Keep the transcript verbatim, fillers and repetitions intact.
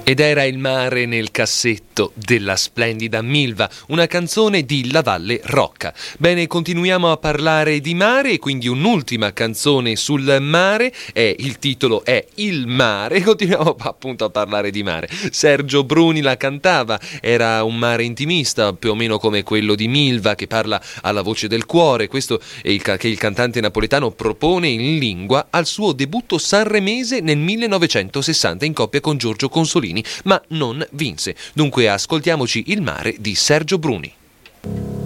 Ed era il mare nel cassetto della splendida Milva, una canzone di La Valle Rocca. Bene, continuiamo a parlare di mare e quindi un'ultima canzone sul mare, è, il titolo è Il mare, continuiamo appunto a parlare di mare. Sergio Bruni la cantava, era un mare intimista, più o meno come quello di Milva, che parla alla voce del cuore. Questo è il che il cantante napoletano propone in lingua al suo debutto sanremese nel millenovecentosessanta in coppia con Giorgio Consolini, ma non vinse. Dunque ascoltiamoci Il mare di Sergio Bruni.